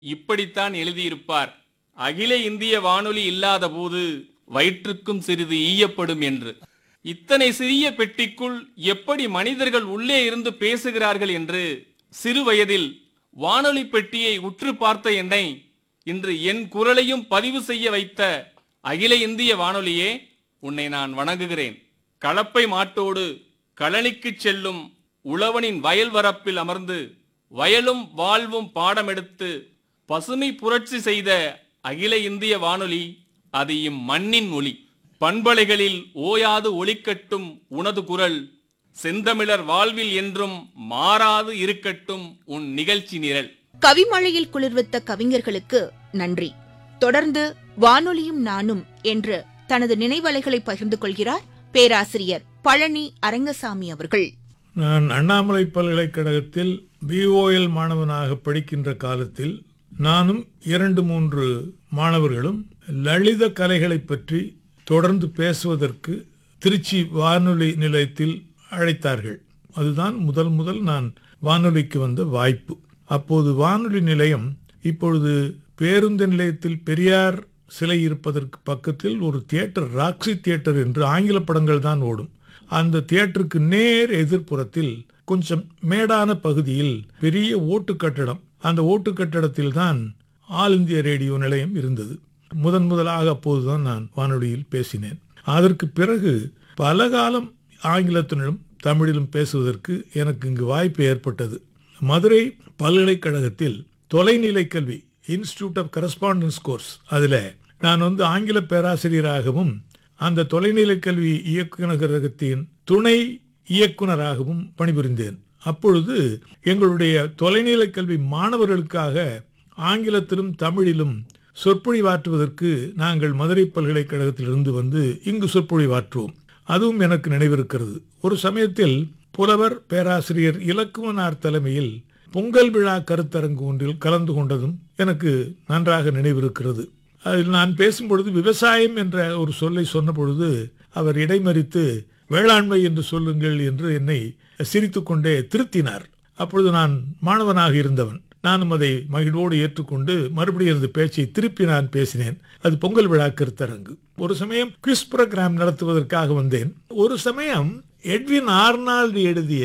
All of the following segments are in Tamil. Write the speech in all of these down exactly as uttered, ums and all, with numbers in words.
இப்படித்தான் எழுதியிருப்பார். அகில இந்திய வானொலி இல்லாத போது வயிற்றுக்கும் சிறிது ஈயப்படும் என்று. இத்தனை சிறிய பெட்டிக்குள் எப்படி மனிதர்கள் உள்ளே இருந்து பேசுகிறார்கள் என்று சிறு வயதில் வானொலி பெட்டியை உற்று பார்த்த என்னை இன்று என் குரலையும் பதிவு செய்ய வைத்த அகில இந்திய வானொலியே, உன்னை நான் வணங்குகிறேன். களப்பை மாட்டோடு களனிக்குச் செல்லும் உழவனின் வயல் வரப்பில் அமர்ந்து வயலும் வாழ்வும் பாடமெடுத்து பசுமை புரட்சி செய்த அகில இந்திய வானொலி, அது இம்மண்ணின் ஒளி. பண்பலைகளில் ஓயாது ஒலிக்கட்டும் உனது குரல், செந்தமிழர் வாழ்வில் என்றும் மாறாது இருக்கட்டும் உன் நிகழ்ச்சி நிரல். கவிமழையில் குளிர்வித்த கவிஞர்களுக்கு நன்றி. தொடர்ந்து வானொலியும் நானும் என்று தனது நினைவலைகளை பகிர்ந்து கொள்கிறார் பேராசிரியர் பழனி அரங்கசாமி அவர்கள். நான் அண்ணாமலை பல்கலைக்கழகத்தில் பிஓஎல் மாணவனாக படிக்கின்ற காலத்தில் நானும் இரண்டு மூன்று மாணவர்களும் லலித கலைகளை பற்றி தொடர்ந்து பேசுவதற்கு திருச்சி வானொலி நிலையத்தில் அழைத்தார்கள். அதுதான் முதல் முதல் நான் வானொலிக்கு வந்த வாய்ப்பு. அப்போது வானொலி நிலையம் இப்பொழுது பேருந்து நிலையத்தில் பெரியார் சிலை இருப்பதற்கு பக்கத்தில் ஒரு தியேட்டர், ராக்ஸி தியேட்டர் என்று ஆங்கில படங்கள் தான் ஓடும். அந்த தியேட்டருக்கு நேர் எதிர்ப்புறத்தில் கொஞ்சம் மேடான பகுதியில் பெரிய ஓட்டு கட்டடம், அந்த ஓட்டு கட்டடத்தில் தான் ஆல் இந்திய ரேடியோ நிலையம் இருந்தது. முதன் முதலாக அப்போதுதான் நான் வானொலியில் பேசினேன். அதற்கு பிறகு பல காலம் ஆங்கிலத்திலும் தமிழிலும் பேசுவதற்கு எனக்கு இங்கு வாய்ப்பு ஏற்பட்டது. மதுரை பல்கலைக்கழகத்தில் தொலைநிலை கல்வி இன்ஸ்டிடியூட் ஆஃப் கரஸ்பாண்டன்ஸ் கோர்ஸ், அதில் நான் வந்து ஆங்கில பேராசிரியராகவும் அந்த தொலைநிலை கல்வி இயக்குநரகத்தின் துணை இயக்குனராகவும் பணிபுரிந்தேன். அப்பொழுது எங்களுடைய தொலைநிலை கல்வி மாணவர்களுக்காக ஆங்கிலத்திலும் தமிழிலும் சொற்பொழிவாற்றுவதற்கு நாங்கள் மதுரை பல்கலைக்கழகத்திலிருந்து வந்து இங்கு சொற்பொழிவாற்றுவோம். அதுவும் எனக்கு நினைவிருக்கிறது. ஒரு சமயத்தில் புலவர் பேராசிரியர் இலக்குவனார் தலைமையில் பொங்கல் விழா கருத்தரங்கு ஒன்றில் கலந்து கொண்டதும் எனக்கு நன்றாக நினைவிருக்கிறது. அதில் நான் பேசும்பொழுது விவசாயம் என்ற ஒரு சொல்லை சொன்ன பொழுது அவர் இடைமறித்து வேளாண்மை என்று சொல்லுங்கள் என்று என்னை சிரித்துக்கொண்டே திருத்தினார். அப்பொழுது நான் மாணவனாக இருந்தவன். நானும் அதை மகிழ்வோடு ஏற்றுக்கொண்டு மறுபடியும் அந்த பேச்சை திருப்பி நான் பேசினேன். அது பொங்கல் விழா கருத்தரங்கு. ஒரு சமயம் குவிஸ் புரோகிராம் நடத்துவதற்காக வந்தேன். ஒரு சமயம் எட்வின் ஆர்னால்டு எழுதிய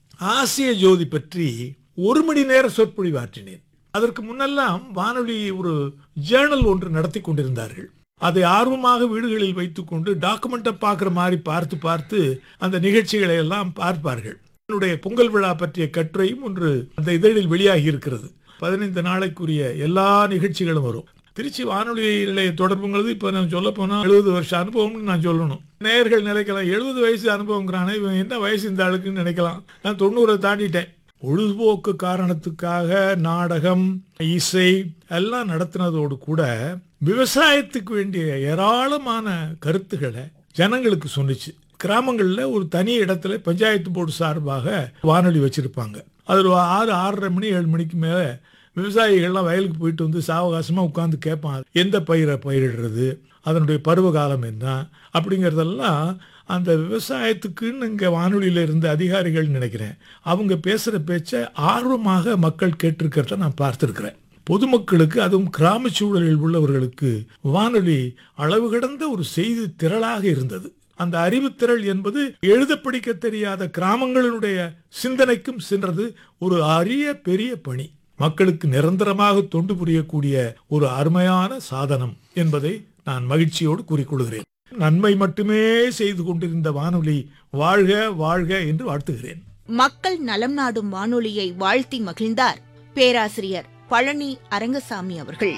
ஆசிய ஜோதி பற்றி ஒரு மணி நேர சொற்பொழிவாற்றினேன். அதற்கு முன்னெல்லாம் வானொலி ஒரு ஜேர்னல் ஒன்று நடத்தி கொண்டிருந்தார்கள். அதை ஆர்வமாக வீடுகளில் வைத்துக்கொண்டு டாக்குமெண்ட்டை பார்க்குற மாதிரி பார்த்து பார்த்து அந்த நிகழ்ச்சிகளை எல்லாம் பார்ப்பார்கள். என்னுடைய பொங்கல் விழா பற்றிய கட்டுரையும் ஒன்று அந்த இதழில் வெளியாகி இருக்கிறது. பதினைந்து நாளைக்குரிய எல்லா நிகழ்ச்சிகளும் வரும். திருச்சி வானொலி நிலைய தொடர்புங்கிறது இப்போ நான் சொல்ல போனால் எழுபது வருஷம் அனுபவம்னு நான் சொல்லணும். நேயர்கள் நினைக்கலாம், எழுபது வயசு அனுபவங்கிறானே, இவன் என்ன வயசு இந்த ஆளுக்குன்னு நினைக்கலாம். நான் தொண்ணூறை தாண்டிட்டேன். பொழுதுபோக்கு காரணத்துக்காக நாடகம், இசை எல்லாம் நடத்தினதோடு கூட விவசாயத்துக்கு வேண்டிய ஏராளமான கருத்துக்களை ஜனங்களுக்கு சொன்னிச்சு. கிராமங்களில் ஒரு தனி இடத்துல பஞ்சாயத்து போர்டு சார்பாக வானொலி வச்சிருப்பாங்க. அதில் ஆறு ஆறரை மணி ஏழு மணிக்கு மேலே விவசாயிகள்லாம் வயலுக்கு போயிட்டு வந்து சாவகாசமாக உட்காந்து கேட்பாங்க. எந்த பயிரை பயிரிடுறது, அதனுடைய பருவகாலம் என்ன அப்படிங்கிறதெல்லாம் அந்த விவசாயத்துக்குன்னு இங்கே வானொலியில் இருந்த அதிகாரிகள் நினைக்கிறேன் அவங்க பேசுகிற பேச்சை ஆர்வமாக மக்கள் கேட்டிருக்கிறத நான் பார்த்துருக்கிறேன். பொதுமக்களுக்கு, அதுவும் கிராம சூழலில் உள்ளவர்களுக்கு வானொலி அளவு கடந்த ஒரு செய்தி திரளாக இருந்தது. அந்த அறிவுத்திரள் என்பது எழுத படிக்க தெரியாத கிராமங்களினுடைய சிந்தனைக்கும் சென்றது. ஒரு அரிய பெரிய பணி, மக்களுக்கு நிரந்தரமாக தொண்டு புரியக்கூடிய ஒரு அருமையான சாதனம் என்பதை நான் மகிழ்ச்சியோடு கூறிக்கொள்கிறேன். நன்மை மட்டுமே செய்து கொண்டிருந்த வானொலி வாழ்க வாழ்க என்று வாழ்த்துகிறேன். மக்கள் நலம் நாடும் வானொலியை வாழ்த்தி மகிழ்ந்தார் பேராசிரியர் பழனி அரங்கசாமி அவர்கள்.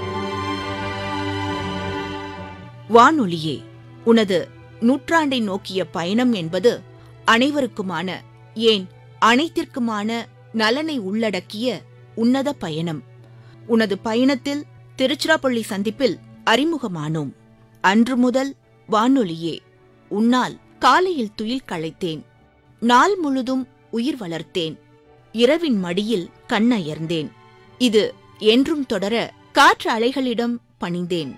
வானொலியே, உனது நூற்றாண்டை நோக்கிய பயணம் என்பது அனைவருக்குமான, ஏன் அனைத்திற்குமான நலனை உள்ளடக்கிய உன்னத பயணம். உனது பயணத்தில் திருச்சிராப்பள்ளி சந்திப்பில் அறிமுகமானோம். அன்று முதல் வானொலியே, உன்னால் காலையில் துயில் களைத்தேன், நாள் முழுதும் உயிர் வளர்த்தேன், இரவின் மடியில் கண்ணயர்ந்தேன். இது என்றும் தொடர காற்று அலைகளிடம் பணிந்தேன்.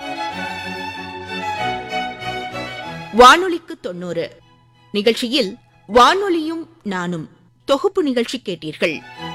வானொலிக்கு தொண்ணூறு நிகழ்ச்சியில் வானொலியும் நானும் தொகுப்பு நிகழ்ச்சி கேட்டீர்கள்.